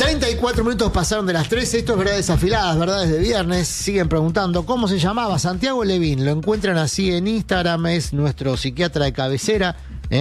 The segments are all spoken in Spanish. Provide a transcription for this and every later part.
34 minutos pasaron de las 13. Esto es Verdades Afiladas, Verdades de Viernes. Siguen preguntando cómo se llamaba. Santiago Levín. Lo encuentran así en Instagram. Es nuestro psiquiatra de cabecera.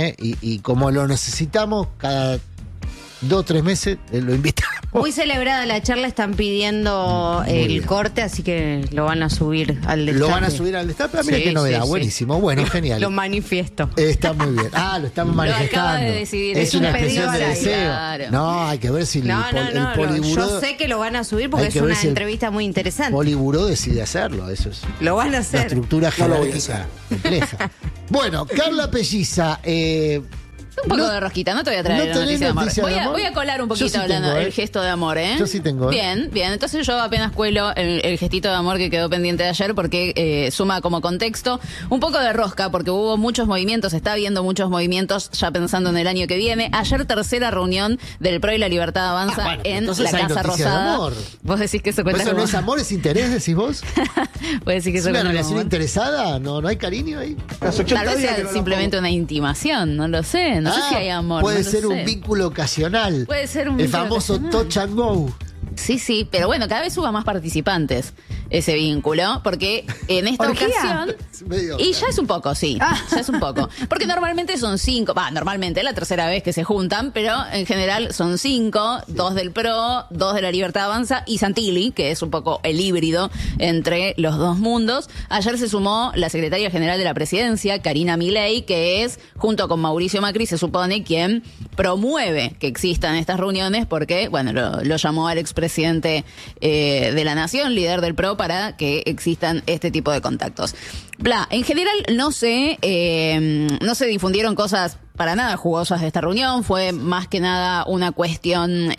Y como lo necesitamos, cada 2 o 3 meses lo invitamos. Muy celebrada la charla, están pidiendo el corte, así que lo van a subir al destape. Lo van a subir al destape. Mira qué novedad, buenísimo. Bueno, genial. Lo manifiesto. Está muy bien. Lo estamos manifestando. Lo acaba de decidir. Es una pedido expresión de al aire. deseo. Claro. No, hay que ver si el Poliburó. Yo sé que lo van a subir porque Hay es que ver una si el entrevista muy interesante. Poliburó decide hacerlo. Eso es Lo van a una hacer. estructura No lo voy a jerárquica compleja. Bueno, Carla Pelliza. Un poco de rosquita, no te voy a traer ¿no la tenés noticia de amor. noticia de amor? Voy a colar un Yo poquito sí hablando tengo, del gesto de amor, ¿eh? Yo sí tengo, Bien, bien. Entonces yo apenas cuelo el gestito de amor que quedó pendiente de ayer porque suma como contexto un poco de rosca porque hubo muchos movimientos, está habiendo muchos movimientos ya pensando en el año que viene. Ayer tercera reunión del PRO y la Libertad Avanza bueno, en entonces la hay Casa noticia de Rosada. amor. ¿Vos decís que eso cuenta ¿Eso no como- es amor, es interés, decís vos? ¿Vos decís que ¿Es eso una cuenta como relación amor? interesada? ¿No hay cariño ahí? Hace 80 Tal vez días que sea no lo simplemente una intimación, no lo sé. No sé si hay amor. Puede no lo ser un sé. vínculo ocasional. Puede ser un El vínculo famoso ocasional. touch and go. Sí, pero bueno, cada vez suba más participantes ese vínculo, porque en esta ¿Orgía? ocasión... Es medio- Y ya es un poco, sí, ya es un poco. Porque normalmente son 5, normalmente es la tercera vez que se juntan, pero en general son 5, 2 del PRO, 2 de la Libertad Avanza y Santilli, que es un poco el híbrido entre los dos mundos. Ayer se sumó la secretaria general de la presidencia, Karina Milei, que es, junto con Mauricio Macri, se supone quien promueve que existan estas reuniones, porque, bueno, lo llamó al expresidente de la Nación, líder del PRO, para que existan este tipo de contactos. En general no se difundieron cosas para nada jugosas de esta reunión, fue más que nada una cuestión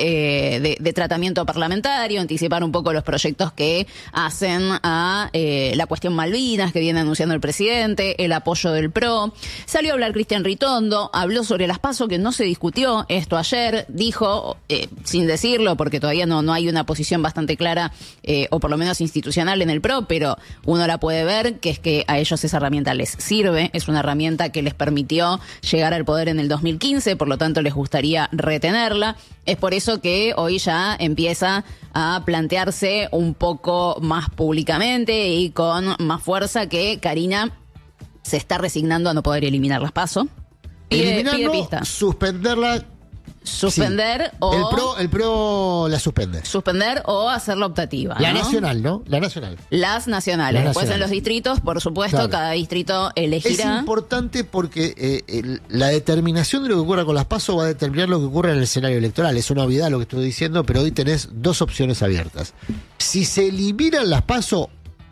de tratamiento parlamentario, anticipar un poco los proyectos que hacen a la cuestión Malvinas que viene anunciando el presidente, el apoyo del PRO. Salió a hablar Cristian Ritondo, habló sobre las PASO, que no se discutió esto ayer, dijo, sin decirlo, porque todavía no hay una posición bastante clara, o por lo menos institucional en el PRO, pero uno la puede ver, que es que a ellos esa herramienta les sirve, es una herramienta que les permitió llegar al poder en el 2015, por lo tanto les gustaría retenerla. Es por eso que hoy ya empieza a plantearse un poco más públicamente y con más fuerza que Karina se está resignando a no poder eliminar las PASO. Pide pista. Suspenderla. Suspender Sí. o... El PRO la suspende. Suspender o hacerla optativa. La ¿no? nacional, ¿no? La nacional. Las nacionales. Las Después en nacionales. los distritos, por supuesto, Claro. cada distrito Es elegirá. importante porque la determinación de lo que ocurra con las PASO va a determinar lo que ocurre en el escenario electoral. Es una obviedad lo que estoy diciendo, pero hoy tenés 2 opciones abiertas. Si se eliminan las PASO,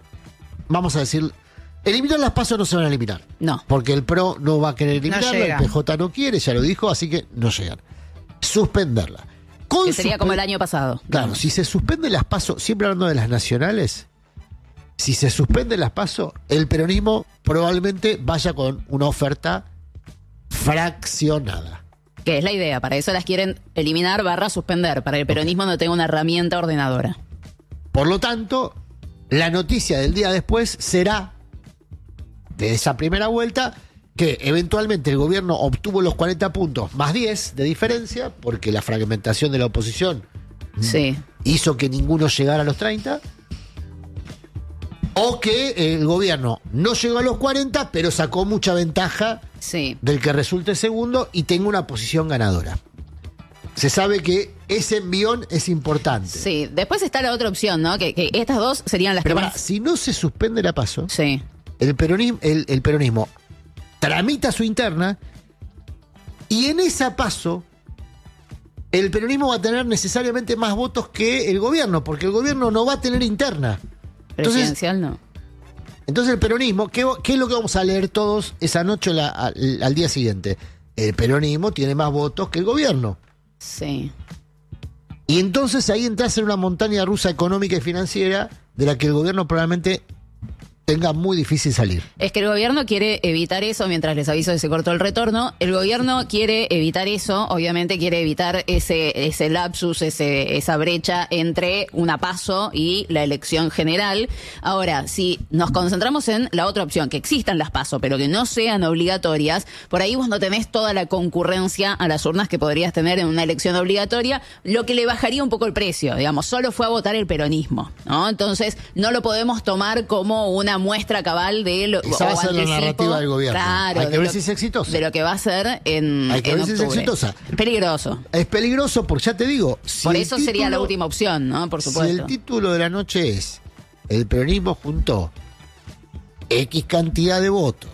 vamos a decir, eliminar las PASO no se van a eliminar. No. Porque el PRO no va a querer eliminarla, llega. el PJ no quiere, ya lo dijo, así que no llegan. Suspenderla. Que sería como el año pasado. Claro, si se suspenden las PASO, siempre hablando de las nacionales, si se suspenden las PASO, el peronismo probablemente vaya con una oferta fraccionada. Que es la idea. Para eso las quieren eliminar / suspender. Para que el peronismo no tenga una herramienta ordenadora. Por lo tanto, la noticia del día después será, de esa primera vuelta, que eventualmente el gobierno obtuvo los 40 puntos más 10 de diferencia, porque la fragmentación de la oposición Sí. hizo que ninguno llegara a los 30, o que el gobierno no llegó a los 40, pero sacó mucha ventaja Sí. del que resulte segundo y tenga una posición ganadora. Se sabe que ese envión es importante. Sí. Después está la otra opción, ¿no? Que estas dos serían las Pero que pará, más... si no se suspende la PASO, Sí. el peronismo tramita su interna y en esa PASO el peronismo va a tener necesariamente más votos que el gobierno, porque el gobierno no va a tener interna. Presidencial no. Entonces el peronismo, ¿qué es lo que vamos a leer todos esa noche al día siguiente? El peronismo tiene más votos que el gobierno. Sí. Y entonces ahí entras en una montaña rusa económica y financiera de la que el gobierno probablemente tenga muy difícil salir. Es que el gobierno quiere evitar eso, mientras les aviso que se cortó el retorno. El gobierno quiere evitar eso, obviamente quiere evitar ese lapsus, esa brecha entre una PASO y la elección general. Ahora, si nos concentramos en la otra opción, que existan las PASO, pero que no sean obligatorias, por ahí vos no tenés toda la concurrencia a las urnas que podrías tener en una elección obligatoria, lo que le bajaría un poco el precio. Digamos, solo fue a votar el peronismo, ¿no? Entonces, no lo podemos tomar como una muestra cabal de lo esa va a ser la narrativa del gobierno. Claro, hay que ver si es exitosa. De lo que va a ser en hay que ver si es exitosa. Peligroso. Es peligroso porque ya te digo. Si por eso sería la última opción, ¿no? Por supuesto. Si el título de la noche es el peronismo juntó X cantidad de votos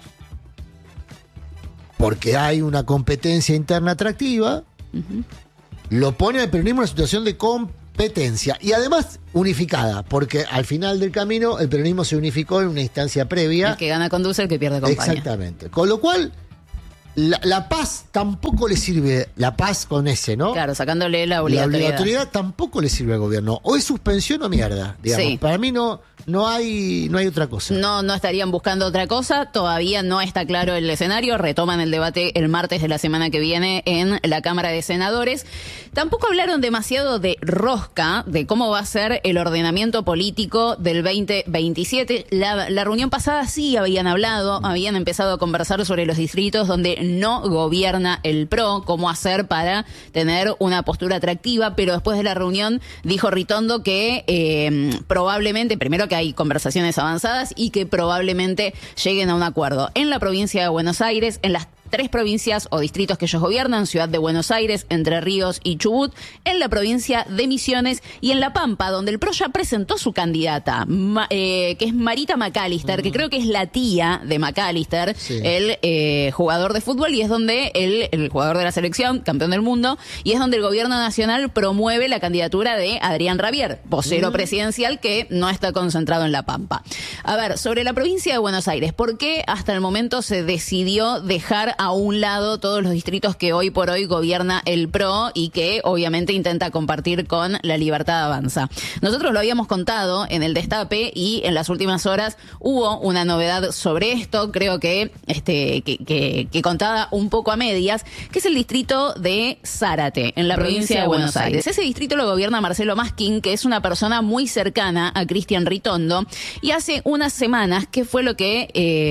porque hay una competencia interna atractiva, lo pone al peronismo en una situación de competencia y además unificada, porque al final del camino el peronismo se unificó en una instancia previa. El que gana conduce, el que pierde acompaña. Exactamente. Con lo cual, la paz tampoco le sirve, la paz con ese, ¿no? Claro, sacándole la obligatoriedad. La obligatoriedad tampoco le sirve al gobierno. O es suspensión o mierda, digamos. Sí. Para mí no hay otra cosa. No estarían buscando otra cosa. Todavía no está claro el escenario. Retoman el debate el martes de la semana que viene en la Cámara de Senadores. Tampoco hablaron demasiado de rosca, de cómo va a ser el ordenamiento político del 2027. La reunión pasada sí habían empezado a conversar sobre los distritos donde no gobierna el PRO, cómo hacer para tener una postura atractiva, pero después de la reunión dijo Ritondo que probablemente, primero que hay conversaciones avanzadas y que probablemente lleguen a un acuerdo en la provincia de Buenos Aires, en las 3 provincias o distritos que ellos gobiernan, Ciudad de Buenos Aires, Entre Ríos y Chubut, en la provincia de Misiones y en La Pampa, donde el PRO ya presentó su candidata, que es Marita McAllister, que creo que es la tía de McAllister, sí, el jugador de fútbol, y es donde el jugador de la selección, campeón del mundo, y es donde el gobierno nacional promueve la candidatura de Adrián Rabier, vocero presidencial que no está concentrado en La Pampa. A ver, sobre la provincia de Buenos Aires, ¿por qué hasta el momento se decidió dejar a un lado todos los distritos que hoy por hoy gobierna el PRO y que obviamente intenta compartir con La Libertad Avanza? Nosotros lo habíamos contado en el Destape y en las últimas horas hubo una novedad sobre esto, creo que contada un poco a medias, que es el distrito de Zárate, en la provincia de Buenos Aires. Ese distrito lo gobierna Marcelo Maskin, que es una persona muy cercana a Cristian Ritondo, y hace unas semanas, ¿qué fue lo que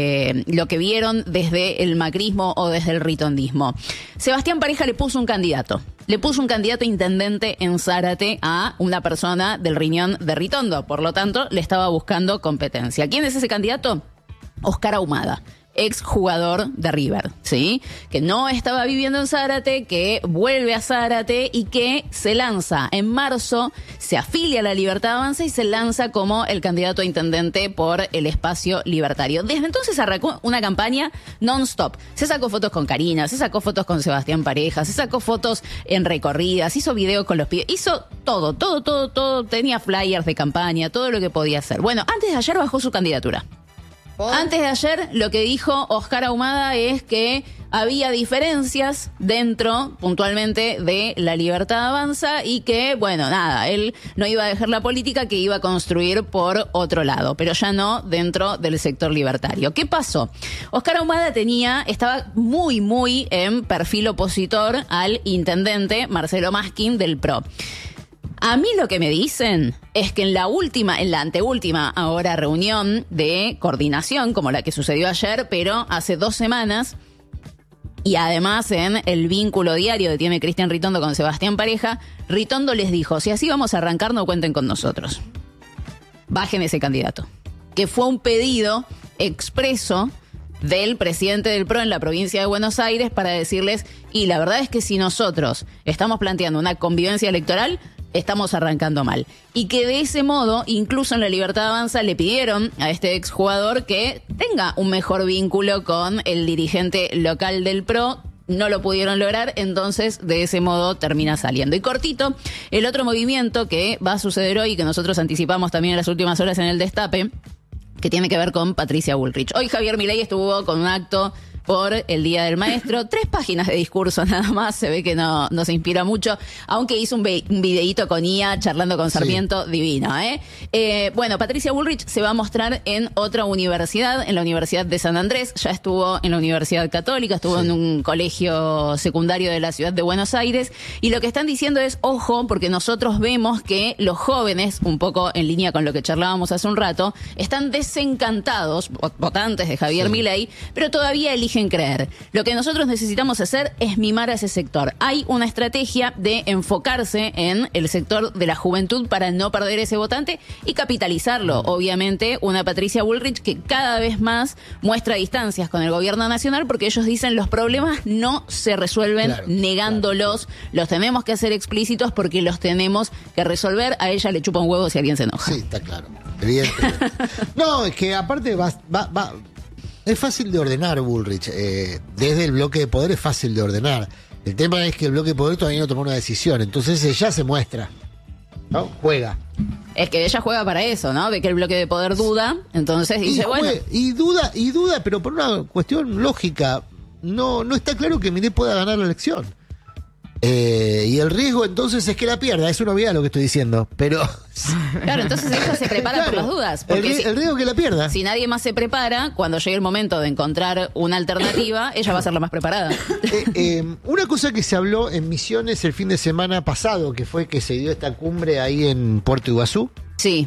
vieron desde el macrismo o desde el ritondismo? Sebastián Pareja le puso un candidato intendente en Zárate a una persona del riñón de Ritondo, por lo tanto le estaba buscando competencia. ¿Quién es ese candidato? Oscar Ahumada, ex jugador de River, ¿sí? Que no estaba viviendo en Zárate, que vuelve a Zárate y que se lanza en marzo, se afilia a La Libertad Avanza y se lanza como el candidato a intendente por el espacio libertario. Desde entonces arrancó una campaña non-stop. Se sacó fotos con Karina, se sacó fotos con Sebastián Pareja, se sacó fotos en recorridas, hizo videos con los pibes, hizo todo, tenía flyers de campaña, todo lo que podía hacer. Bueno, antes de ayer bajó su candidatura. Antes de ayer, lo que dijo Oscar Ahumada es que había diferencias dentro, puntualmente, de La Libertad Avanza y que, bueno, nada, él no iba a dejar la política, que iba a construir por otro lado, pero ya no dentro del sector libertario. ¿Qué pasó? Oscar Ahumada estaba muy en perfil opositor al intendente Marcelo Maskin del PRO. A mí lo que me dicen es que en la anteúltima ahora reunión de coordinación, como la que sucedió ayer, pero hace 2 semanas, y además en el vínculo diario que tiene Cristian Ritondo con Sebastián Pareja, Ritondo les dijo, si así vamos a arrancar, no cuenten con nosotros. Bajen ese candidato. Que fue un pedido expreso del presidente del PRO en la provincia de Buenos Aires para decirles, y la verdad es que si nosotros estamos planteando una convivencia electoral, estamos arrancando mal. Y que de ese modo, incluso en La Libertad Avanza, le pidieron a este exjugador que tenga un mejor vínculo con el dirigente local del PRO. No lo pudieron lograr, entonces de ese modo termina saliendo. Y cortito, el otro movimiento que va a suceder hoy, que nosotros anticipamos también en las últimas horas en el Destape, que tiene que ver con Patricia Bullrich. Hoy Javier Milei estuvo con un acto por el Día del Maestro. 3 páginas de discurso nada más, se ve que no se inspira mucho, aunque hizo un videíto con IA charlando con Sarmiento, divino, Bueno, Patricia Bullrich se va a mostrar en otra universidad, en la Universidad de San Andrés, ya estuvo en la Universidad Católica, estuvo en un colegio secundario de la ciudad de Buenos Aires, y lo que están diciendo es, ojo, porque nosotros vemos que los jóvenes, un poco en línea con lo que charlábamos hace un rato, están desencantados, votantes de Javier Milei, pero todavía eligen creer. Lo que nosotros necesitamos hacer es mimar a ese sector. Hay una estrategia de enfocarse en el sector de la juventud para no perder ese votante y capitalizarlo. Obviamente, una Patricia Bullrich que cada vez más muestra distancias con el gobierno nacional, porque ellos dicen los problemas no se resuelven negándolos, los tenemos que hacer explícitos porque los tenemos que resolver. A ella le chupa un huevo si alguien se enoja. Sí, está claro, evidentemente. No, es que aparte es fácil de ordenar Bullrich, desde el bloque de poder es fácil de ordenar. El tema es que el bloque de poder todavía no tomó una decisión, entonces ella se muestra, ¿no? Juega. Es que ella juega para eso, ¿no? Ve que el bloque de poder duda, entonces dice, Y duda, pero por una cuestión lógica, no está claro que Milei pueda ganar la elección. Y el riesgo entonces es que la pierda, es una obviedad lo que estoy diciendo, pero... Claro, entonces ella se prepara por las dudas. Porque el riesgo es que la pierda. Si nadie más se prepara, cuando llegue el momento de encontrar una alternativa, ella va a ser la más preparada. Una cosa que se habló en Misiones el fin de semana pasado, que fue que se dio esta cumbre ahí en Puerto Iguazú. Sí.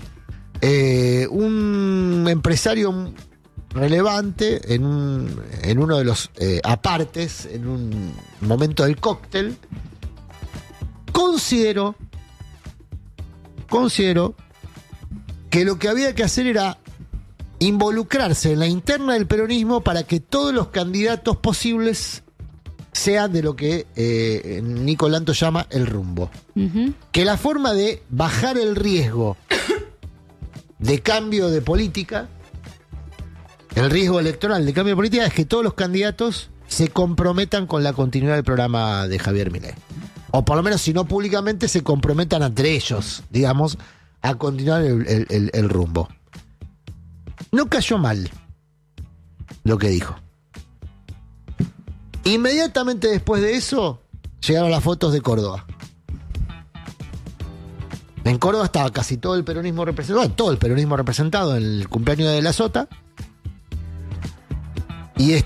Un empresario relevante en uno de los apartes, en un momento del cóctel, consideró que lo que había que hacer era involucrarse en la interna del peronismo para que todos los candidatos posibles sean de lo que Nico Lanto llama el rumbo. Que la forma de bajar el riesgo de cambio de política, el riesgo electoral de cambio de política, es que todos los candidatos se comprometan con la continuidad del programa de Javier Milei. O por lo menos, si no públicamente, se comprometan entre ellos, digamos, a continuar el rumbo. No cayó mal lo que dijo. Inmediatamente después de eso, llegaron las fotos de Córdoba. En Córdoba estaba casi todo el peronismo representado, en el cumpleaños de la Sota. Y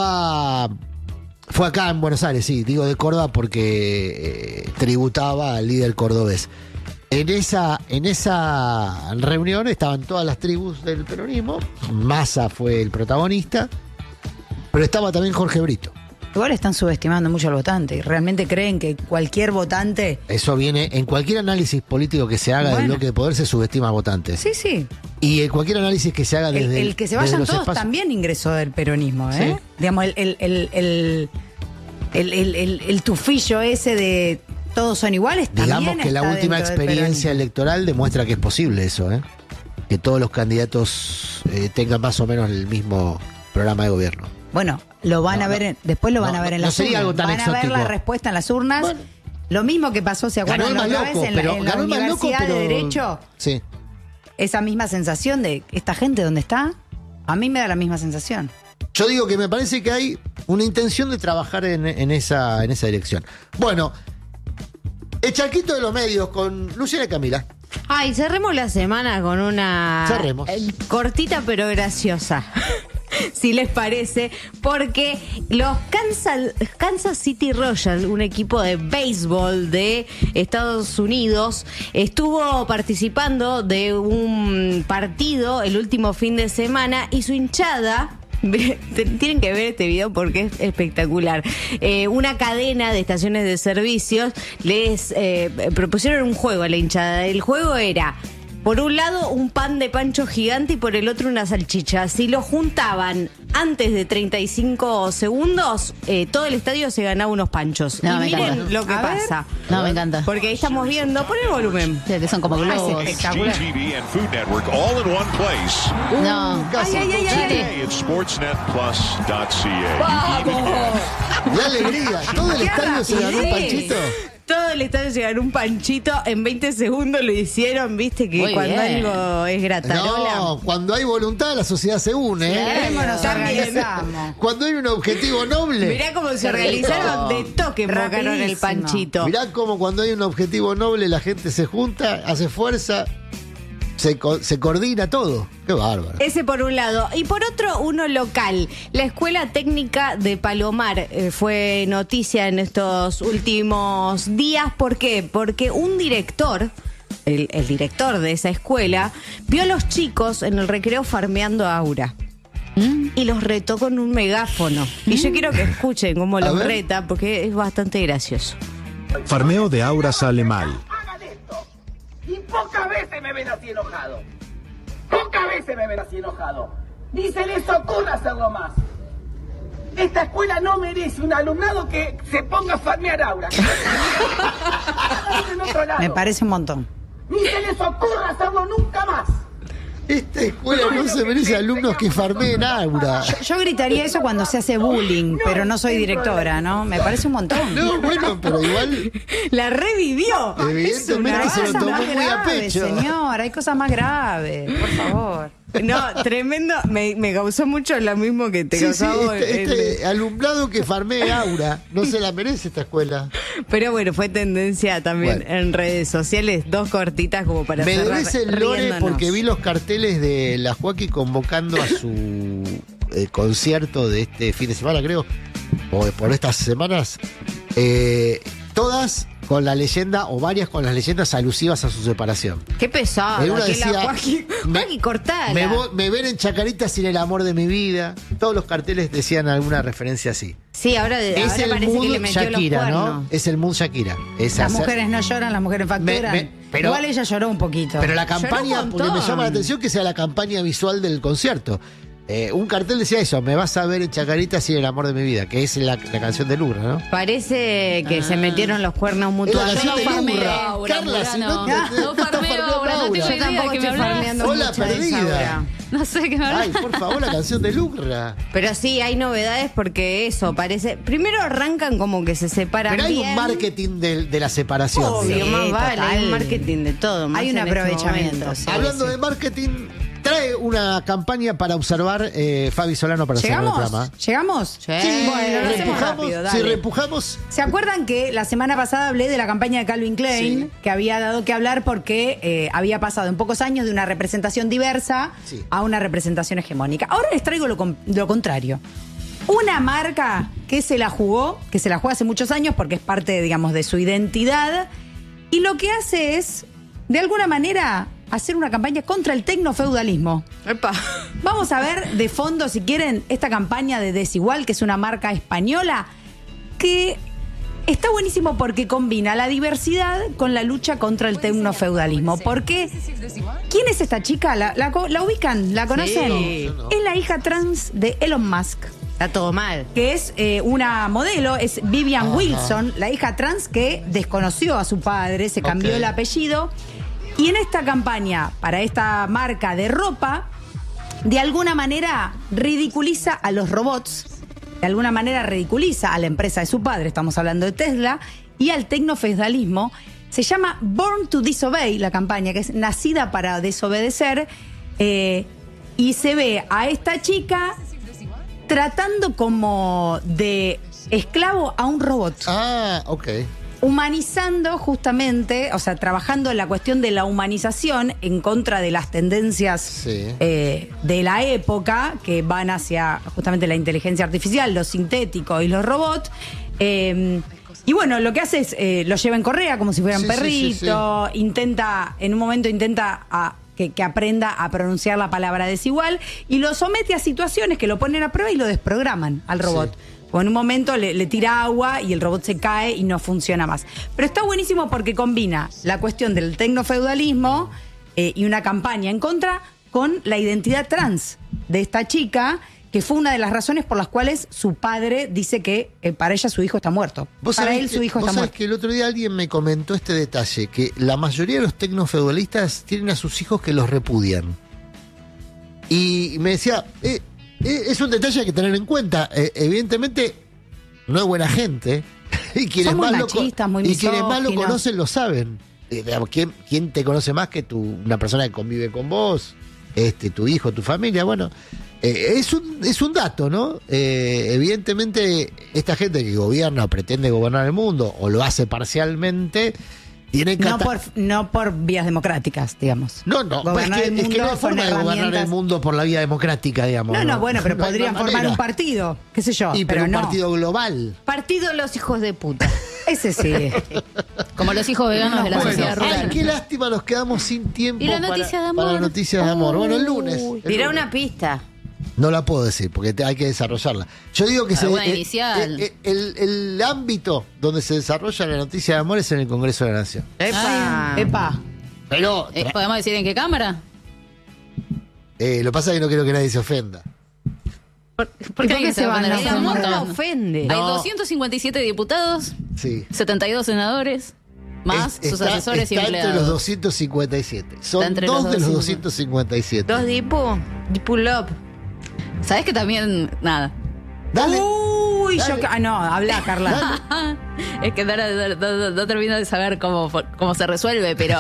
fue acá en Buenos Aires, sí, digo de Córdoba porque tributaba al líder cordobés. En esa reunión estaban todas las tribus del peronismo, Massa fue el protagonista, pero estaba también Jorge Brito. Igual están subestimando mucho al votante. ¿Realmente creen que cualquier votante...? Eso viene en cualquier análisis político que se haga del bloque de poder, se subestima al votante. Sí, sí. Y en cualquier análisis que se haga desde el que se vayan todos espacios, también ingresó del peronismo, ¿eh? ¿Sí? Digamos, el tufillo ese de todos son iguales también. Digamos que la última experiencia electoral demuestra que es posible eso, ¿eh? Que todos los candidatos tengan más o menos el mismo programa de gobierno. Bueno, lo van a ver, después lo van a ver en las urnas. Algo tan van exótico. A ver la respuesta en las urnas. Bueno, lo mismo que pasó, ¿se acuerdan? Ganó el más loco, en la Universidad de Derecho. Sí. Esa misma sensación de esta gente ¿dónde está? A mí me da la misma sensación. Yo digo que me parece que hay una intención de trabajar en esa dirección. Bueno, el charquito de los medios con Luciana y Camila. Ay, cerremos la semana con una cortita pero graciosa. Si les parece, porque los Kansas City Royals, un equipo de béisbol de Estados Unidos, estuvo participando de un partido el último fin de semana y su hinchada... Tienen que ver este video porque es espectacular. Una cadena de estaciones de servicios les propusieron un juego a la hinchada. El juego era... Por un lado, un pan de pancho gigante y por el otro una salchicha. Si lo juntaban antes de 35 segundos, todo el estadio se ganaba unos panchos. No, y miren lo que pasa. No, me encanta. Porque ahí estamos viendo, pon el volumen. Sí, que son como globos. Es espectacular. No. Ay. ¡Qué alegría! ¿Todo el estadio se ganó un panchito? Todo todos le están llegando un panchito, en 20 segundos lo hicieron, viste que Muy cuando bien. algo es gratarola. No, cuando hay voluntad la sociedad se une. Nos También. organizamos. Cuando hay un objetivo noble. Mirá cómo se organizaron de toque, invocaron el Rapidísimo. panchito. Mirá cómo cuando hay un objetivo noble la gente se junta, hace fuerza, se coordina todo. Qué bárbaro. Ese por un lado. Y por otro, uno local. La Escuela Técnica de Palomar fue noticia en estos últimos días. ¿Por qué? Porque un director, el director de esa escuela, vio a los chicos en el recreo farmeando Aura. Y los retó con un megáfono. Y yo quiero que escuchen cómo A los ver. reta, porque es bastante gracioso. Farmeo de Aura sale mal. Hagan esto. Y pocas veces me ven así enojado. Pocas veces me ven así enojado. Ni se les ocurra hacerlo más. Esta escuela no merece un alumnado que se ponga a farmear Aura. En otro lado. Me parece un montón. Ni se les ocurra hacerlo nunca más. Esta escuela no se merece alumnos que farmeen Aura. Yo gritaría eso cuando se hace bullying, pero no soy directora, ¿no? Me parece un montón. No, bueno, pero igual, La revivió. evidentemente Hay se lo cosas tomó más muy a graves, pecho. señor, hay cosas más graves, por favor. No, tremendo. Me causó mucho lo mismo que te Sí, causó sí, a vos, este alumnado que farmee Aura no se la merece esta escuela. Pero bueno, fue tendencia también Bueno. en redes sociales. Dos cortitas como para Me cerrar debes el lore riéndonos. porque vi los carteles de la Joaquín convocando a su concierto de este fin de semana, creo, o por estas semanas, todas con la leyenda, o varias con las leyendas alusivas a su separación. Qué pesado. En una que decía, la Joaquín cortala. me ven en Chacarita sin el amor de mi vida. Todos los carteles decían alguna referencia así. Sí, ahora Es parece el que mood le metió Shakira, los ¿no? cuernos. Es el mood Shakira. Es Las hacer- mujeres no lloran, las mujeres facturan. pero- Igual ella lloró un poquito. Pero la Lloró campaña, un porque me montón. llama la atención que sea la campaña visual del concierto. Un cartel decía eso, me vas a ver en Chacarita sin el amor de mi vida, que es la canción de Lurra, ¿no? Parece que se metieron los cuernos Es la mutuamente. canción de farmeo Lurra. Aura, Carla, si Murano. no No farmeo Aura, no tengo Yo idea tampoco de qué me estoy hablas. farmeando Hola, mucho de esa perdida. obra. No sé qué me Ay, hablas. por favor, la canción de Lurra. Pero sí, hay novedades porque eso parece. Primero arrancan como que se separan. Pero hay bien. un marketing de la separación. Obvio, digamos. más vale, total. hay un marketing de todo. más Hay un en este aprovechamiento, momento. sí. Hablando de marketing, trae una campaña para observar Fabi Solano para hacer el programa. ¿Llegamos? ¿Llegamos? Sí. Bueno, lo hacemos Reempujamos, rápido, si dale. reempujamos, ¿Se acuerdan que la semana pasada hablé de la campaña de Calvin Klein, Sí. que había dado que hablar porque había pasado en pocos años de una representación diversa Sí. a una representación hegemónica? Ahora les traigo lo contrario. Una marca que se la jugó hace muchos años porque es parte, digamos, de su identidad, y lo que hace es, de alguna manera, hacer una campaña contra el tecnofeudalismo. Epa. Vamos a ver de fondo, si quieren, esta campaña de Desigual, que es una marca española, que está buenísimo porque combina la diversidad con la lucha contra el tecnofeudalismo. Porque, ¿quién es esta chica? ¿La ubican? ¿La conocen? Sí. Es la hija trans de Elon Musk, Está todo mal. que es una modelo, es Vivian Ajá. Wilson, la hija trans que desconoció a su padre, se cambió Ok. el apellido. Y en esta campaña, para esta marca de ropa, de alguna manera ridiculiza a los robots, de alguna manera ridiculiza a la empresa de su padre, estamos hablando de Tesla, y al tecnofeudalismo. Se llama Born to Disobey, la campaña, que es nacida para desobedecer, y se ve a esta chica tratando como de esclavo a un robot. Ah, ok. Humanizando justamente, o sea, trabajando en la cuestión de la humanización en contra de las tendencias Sí. de la época que van hacia justamente la inteligencia artificial, lo sintético y los robots. Y bueno, lo que hace es, lo lleva en correa como si fueran Sí, sí, sí, perritos, en un momento intenta que aprenda a pronunciar la palabra desigual y lo somete a situaciones que lo ponen a prueba y lo desprograman al robot. Sí. O en un momento le tira agua y el robot se cae y no funciona más. Pero está buenísimo porque combina la cuestión del tecnofeudalismo y una campaña en contra con la identidad trans de esta chica, que fue una de las razones por las cuales su padre dice que para ella su hijo está muerto. Vos Para sabés él que- su hijo vos está sabés muerto. que el otro día alguien me comentó este detalle, que la mayoría de los tecnofeudalistas tienen a sus hijos que los repudian. Y me decía, es un detalle que hay que tener en cuenta. Evidentemente, no es buena gente, Y quienes Son muy más machistas, muy y quienes más lo misóginos. conocen lo saben. Digamos, ¿quién te conoce más que una persona que convive con vos? Tu hijo, tu familia. Bueno, es un dato, ¿no? Evidentemente, esta gente que gobierna o pretende gobernar el mundo, o lo hace parcialmente, tiene que... No por vías democráticas, digamos. No, Gobernar es el que mundo no hay con forma de gobernar el herramientas. mundo por la vía democrática, digamos. No, bueno, pero No hay podrían formar manera. un partido, qué sé yo, Sí, pero un no. partido global. Partido los hijos de puta. Ese sí. Como los hijos veganos de la Bueno, sociedad ay, rural. qué lástima, nos quedamos sin tiempo ¿Y la noticia de amor? para noticias de amor. Bueno, el lunes. Tira una pista. No la puedo decir porque hay que desarrollarla. Yo digo que Alguna inicial. el ámbito donde se desarrolla la noticia de amor es en el Congreso de la Nación. Epa. Pero ¿Podemos decir en qué cámara? lo que pasa es que no quiero que nadie se ofenda. ¿Por ¿Y por qué se van a Hay un amor montón. no ofende. Hay No. 257 diputados, Sí. 72 senadores, más sus asesores y está empleados. entre los 257. Son Está entre dos los de los 257. 257. Dos Dipu Love. ¿Sabes que también? Nada. Dale. Uy, Dale. no, habla, Carla. Es que no termino de saber cómo se resuelve, pero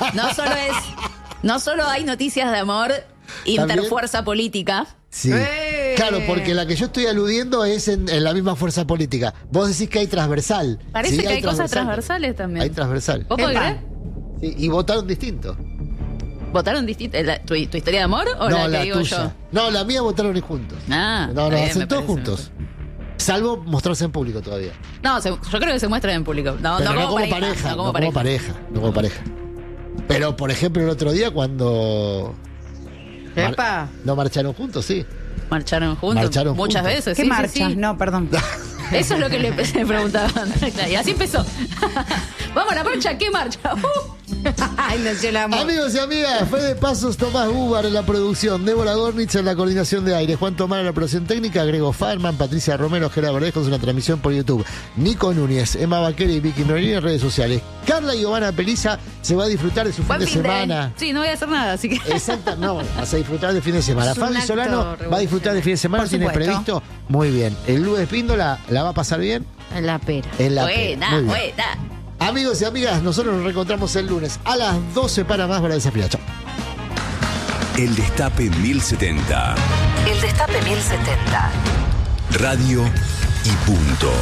no solo hay noticias de amor interfuerza política. Sí. Claro, porque la que yo estoy aludiendo es en la misma fuerza política. Vos decís que hay transversal. Parece Sí, que hay cosas transversal. transversales también. Hay transversal. ¿Vos podés Epa. creer? Sí, y votaron distinto. ¿Votaron distinto? ¿Tu historia de amor o No, la que digo tuya. yo? No, la mía votaron juntos. Ah, No, está bien, hacen me todos parece. juntos. Salvo mostrarse en público todavía. No, yo creo que se muestran en público. No, Pero no como pareja. pareja. No No como como pareja. pareja. Pero, por ejemplo, el otro día cuando Epa. no marcharon juntos, sí. Marcharon juntos. Marcharon muchas juntos. veces. ¿Qué sí, marcha? sí, sí. No, perdón. Eso es lo que le preguntaban. Y así empezó. Vamos a la marcha, ¿qué marcha? Ay, nació el amor. Amigos y amigas, Fede Pasos, Tomás Gubar en la producción, Débora Gornitz en la coordinación de aire, Juan Tomar en la producción técnica, Grego Farman, Patricia Romero, Gerardo Verdejos en la transmisión por YouTube, Nico Núñez, Emma Baqueri y Vicky Norini en redes sociales. Carla Giovanna Peliza se va a disfrutar de su fin Buen de fin de- semana. Sí, no voy a hacer nada, así que. Exacto, no, vas a disfrutar del fin de semana. Es un Fabi acto Solano va a disfrutar del fin de semana, Por tiene supuesto. previsto. Muy bien. El Luis Espíndola la va a pasar bien En la pera. en la Buena, Muy bien. buena. Amigos y amigas, nosotros nos reencontramos el lunes a las 12 para más para desafiar. Chao. El Destape 1070. El Destape 1070. Radio y punto.